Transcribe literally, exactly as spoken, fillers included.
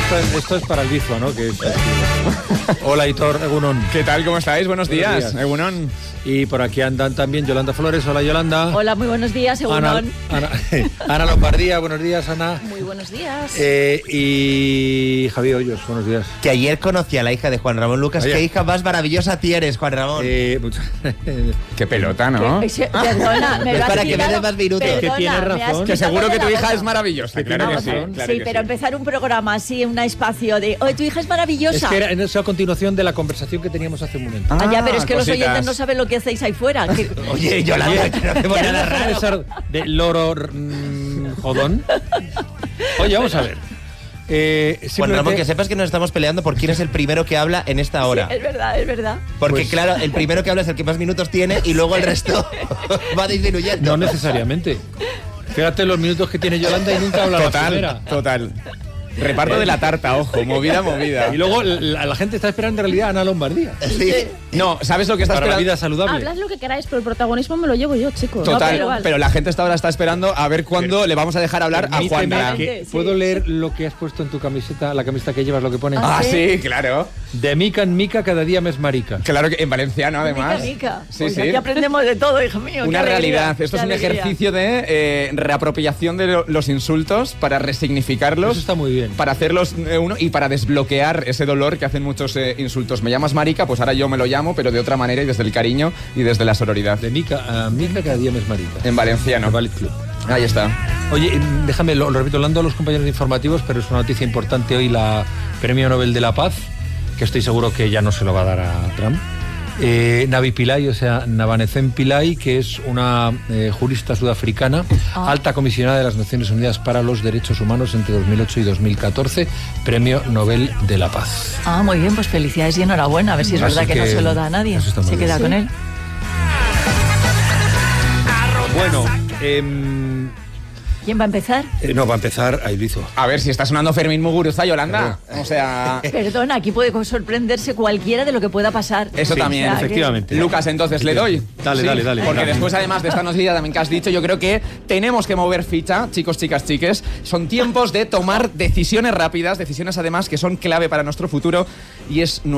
esto, esto es para el Bizua, ¿no? Que es, hola, Hitor, Egunon. ¿Qué tal? ¿Cómo estáis? Buenos, buenos días, días. Egunon. Y por aquí andan también Yolanda Flores. Hola, Yolanda. Hola, muy buenos días, Egunon. Ana, Ana, Ana Lombardía, buenos días, Ana. Muy buenos días. Eh, y Javier Hoyos, buenos días. Que ayer conocí a la hija de Juan Ramón Lucas. Ayer. Qué hija más maravillosa tienes, Juan Ramón. Eh, Qué pelota, ¿no? Que, se, perdona, me es lo para que me des más minutos. Perdona, que tiene razón. Que seguro que tu hija es maravillosa. Claro que sí. Claro sí, que pero sí. Empezar un programa así, un espacio de oye, tu hija es maravillosa. Es que era en esa continuación de la conversación que teníamos hace un momento. Ah, ah ya, pero es que cositas. Los oyentes no saben lo que hacéis ahí fuera. Que... Oye, Yolanda, que no te voy a dar raro. De loro mmm, jodón. Oye, vamos a ver. Eh, simplemente... Juan Ramón, que sepas que nos estamos peleando por quién es el primero que habla en esta hora. Sí, es verdad, es verdad. Porque pues... claro, el primero que habla es el que más minutos tiene y luego el resto va disminuyendo. No necesariamente. Fíjate los minutos que tiene Yolanda y nunca habla total, la primera. Total. Reparto de la tarta, ojo, movida, movida. Y luego la, la gente está esperando en realidad a Ana Lombardía. Sí. No, ¿sabes lo que está Para esperando? La vida saludable. Hablad lo que queráis, pero el protagonismo me lo llevo yo, chicos. Total, no, pero, pero la gente hasta ahora está esperando a ver cuándo pero, le vamos a dejar hablar a Juanra. Sí. ¿Puedo leer lo que has puesto en tu camiseta, la camiseta que llevas, lo que pone? Ah, ah sí, claro. De mica en mica cada día más marica. Claro que en valenciano, además. Mica, mica. Sí, pues sí. Aquí aprendemos de todo, hijo mío. Una realidad. Esto es un alegría. ejercicio de eh, reapropiación de los insultos para resignificarlos. Eso está muy bien. Para hacerlos eh, uno y para desbloquear ese dolor que hacen muchos eh, insultos. Me llamas marica, pues ahora yo me lo llamo, pero de otra manera y desde el cariño y desde la sororidad. De mica a mica cada día más marica. En valenciano. Valid Club. Ahí está. Oye, déjame, lo, lo repito, hablando a los compañeros informativos, pero es una noticia importante hoy, la Premio Nobel de la Paz, que estoy seguro que ya no se lo va a dar a Trump. Eh, Navi Pillay, o sea, Navanecen Pillay, que es una eh, jurista sudafricana, ah. alta comisionada de las Naciones Unidas para los Derechos Humanos entre dos mil ocho y dos mil catorce, Premio Nobel de la Paz. Ah, muy bien, pues felicidades y enhorabuena, a ver si es Así verdad que, que no se lo da a nadie. Se bien. queda sí. con él. Bueno, eh, ¿quién va a empezar? Eh, no, va a empezar a Ibizo. A ver, si está sonando Fermín Muguruza, Yolanda. Claro. O sea... Perdona, aquí puede sorprenderse cualquiera de lo que pueda pasar. Eso sí, también. O sea, efectivamente. Que... Lucas, entonces, ¿le doy? Dale, sí, dale, dale. Porque dale. después, además de esta noticia también que has dicho, yo creo que tenemos que mover ficha, chicos, chicas, chiques. Son tiempos de tomar decisiones rápidas, decisiones además que son clave para nuestro futuro y es